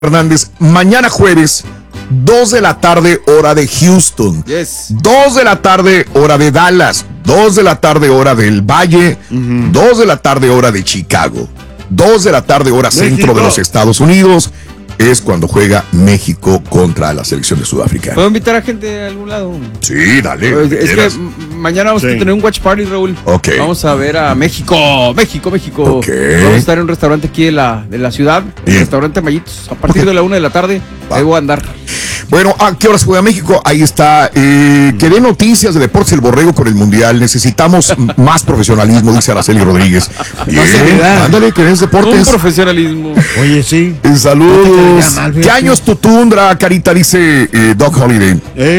Hernández, mañana jueves, 2 de la tarde, hora de Houston. Yes. 2 de la tarde, hora de Dallas. 2 de la tarde, hora del Valle. 2 de la tarde, hora de Chicago. 2 de la tarde, hora centro de los Estados Unidos. Es cuando juega México contra la selección de Sudáfrica. ¿Puedo invitar a gente de algún lado? Sí, dale. Es que mañana vamos a tener un watch party, Raúl. Ok. Vamos a ver a México. México. Ok. Vamos a estar en un restaurante aquí de la ciudad. Bien. El restaurante Mayitos. A partir de la 1 de la tarde, ahí voy a andar. Bueno, ¿a qué horas juega México? Ahí está. Que dé noticias de Deportes El Borrego con el Mundial. Necesitamos más profesionalismo, dice Araceli Rodríguez. Bien, ándale, que es deportes. Un profesionalismo. Oye, sí. Saludos. Mal, ¿Qué año es tu tundra, Carita? Dice Doc Holiday.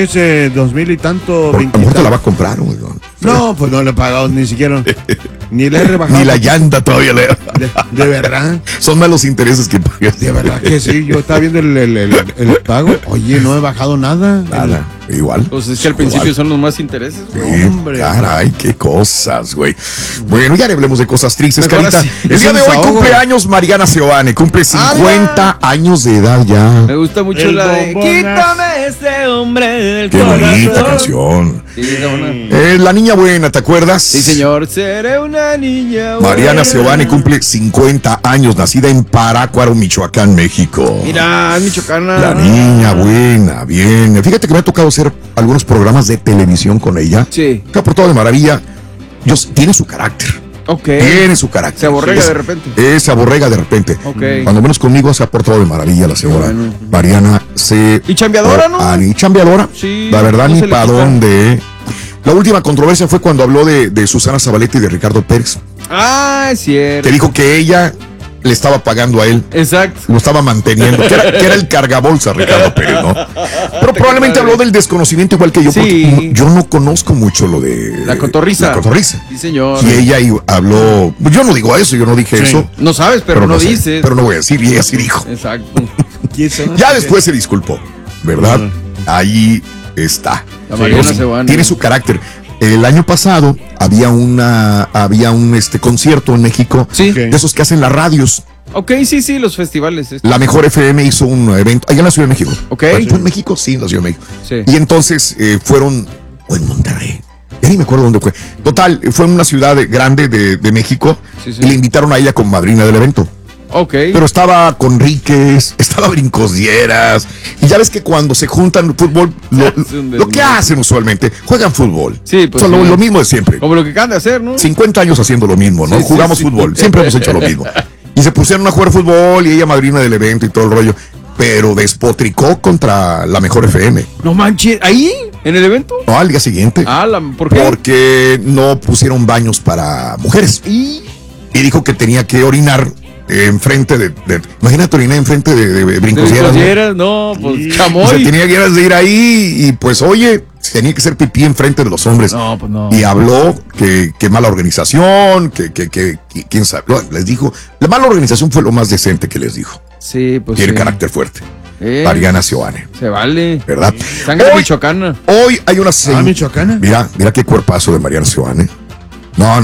Es 2000 y tanto. A lo mejor te la va a comprar, güey. No, pues no le he pagado ni siquiera. Ni le he rebajado. Ni la llanta todavía le. De verdad. Son malos intereses que pagas. De verdad que sí. Yo estaba viendo el pago. Oye, no he bajado nada. Nada. Igual. Pues es que al principio son los más intereses. Sí, hombre. Caray, qué cosas, güey. Bueno, ya hablemos de cosas tristes, Mejor Carita. así. El día de hoy cumple años Mariana Seoane, cumple 50 años de edad ya. Me gusta mucho El la de bombonas. Quítame ese hombre del Qué corazón. bonita canción. Sí, está buena. La niña buena, ¿te acuerdas? Sí, señor. Seré una niña buena. Mariana Seoane cumple 50 años, nacida en Parácuaro, Michoacán, México. Mira, es michoacana. La niña buena, bien. Fíjate que me ha tocado hacer algunos programas de televisión con ella. Sí. Se ha portado de maravilla. Tiene su carácter. Ok. Tiene su carácter. Se aborrega de repente. Se aborrega de repente. Ok. Cuando menos conmigo se ha portado de maravilla la señora. Bueno. Mariana Y chambeadora, ¿no? Y chambeadora. Sí, La verdad, no ni se le para quita. dónde. La última controversia fue cuando habló de Susana Zabaleta y de Ricardo Pérez. Ah, es cierto. Que dijo que ella le estaba pagando a él. Exacto. Lo estaba manteniendo, que era el cargabolsa Ricardo Pérez, ¿no? Pero probablemente habló del desconocimiento igual que yo, Sí. porque yo no conozco mucho lo de La cotorriza. La cotorriza. Sí, señor. Y ella habló, yo no digo eso, yo no dije eso. No sabes, pero no sé, dices. Pero no voy a decir, y ella sí dijo. Exacto. Ya después se disculpó, ¿verdad? Ahí está. La Mariana Pues, Seoane. tiene su carácter. El año pasado había un concierto en México, Sí. de esos que hacen las radios. Ok, sí, los festivales. La Mejor FM hizo un evento allá en la Ciudad de México. Ok. ¿Fue en México? Sí, en la Ciudad de México. Sí. Y entonces fueron, o en Monterrey. Ya ni me acuerdo dónde fue. Total, fue en una ciudad grande de México. Sí. Y le invitaron a ella como madrina del evento. Ok. Pero estaba Conríquez, estaba Brincosdieras. Y ya ves que cuando se juntan fútbol, lo que hacen usualmente, juegan fútbol. Sí, pues. O sea, Sí. lo mismo de siempre. Como lo que acaban de hacer, ¿no? 50 años haciendo lo mismo, ¿no? Sí, Jugamos sí. fútbol, siempre hemos hecho lo mismo. Y se pusieron a jugar fútbol y ella madrina del evento y todo el rollo. Pero despotricó contra la Mejor FM. No manches. ¿Ahí? ¿En el evento? No, al día siguiente. ¿Por qué? Porque no pusieron baños para mujeres. Y dijo que tenía que orinar enfrente de imagínate orinar enfrente de Brincosieras, ¿no? No, pues O chamoy. sea, tenía ganas de ir ahí y pues oye, tenía que hacer pipí enfrente de los hombres. No, pues no. Y habló que mala organización, que quién sabe. No, les dijo, la mala organización fue lo más decente que les dijo. Sí, pues Tiene sí. carácter fuerte. Mariana Seoane, Se vale. ¿verdad? Sangre Hoy- michoacana. Hoy hay una señora. ¿Michoacana? Mira qué cuerpazo de Mariana Seoane. No.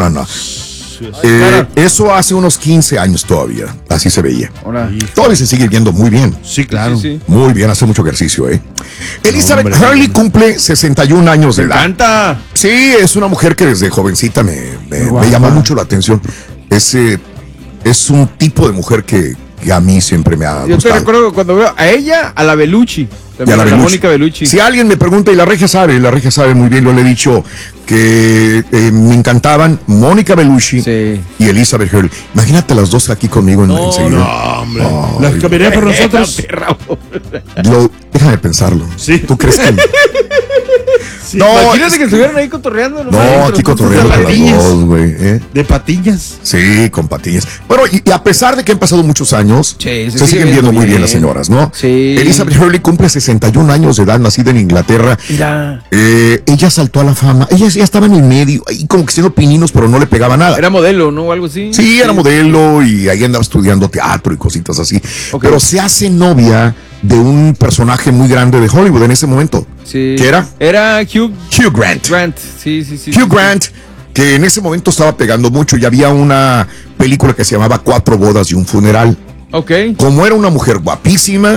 Eso hace unos 15 años todavía. Así se veía. Ahora. Todavía se sigue viendo muy bien. Sí, claro. Sí. Muy bien, hace mucho ejercicio, Elizabeth Hombre. Hurley cumple 61 años de Me edad. encanta. Sí, es una mujer que desde jovencita me llamó mucho la atención. Es un tipo de mujer que a mí siempre me ha Yo te gustado. recuerdo cuando veo a ella, a la Belucci. Y a También la a Belushi. Mónica Belucci. Si alguien me pregunta, y la regia sabe muy bien, yo le he dicho que me encantaban Mónica Bellucci Sí. y Elizabeth Hurley. Imagínate las dos aquí conmigo enseguida. No, hombre. Ay, Las cambiaría por nosotros. Déjame pensarlo. Sí. ¿Tú crees que Sí. No, Imagínate es que estuvieran ahí cotorreando. No, aquí cotorreando con las patillas. dos, güey. De patillas. Sí, con patillas. Bueno, y a pesar de que han pasado muchos años, Sí, se siguen viendo muy bien las señoras, ¿no? Sí. Elizabeth Hurley cumple 61 años de edad, nacida en Inglaterra. Mira. Ella saltó a la fama. Ella ya estaba en el medio, ahí como que siendo pininos, pero no le pegaba nada. Era modelo, ¿no? O algo así. Sí, era modelo y ahí andaba estudiando teatro y cositas así. Ok. Pero se hace novia de un personaje muy grande de Hollywood en ese momento. Sí. ¿Qué era? Era Hugh Hugh Grant. Sí. Hugh Grant, que en ese momento estaba pegando mucho y había una película que se llamaba Cuatro bodas y un funeral. Ok. Como era una mujer guapísima,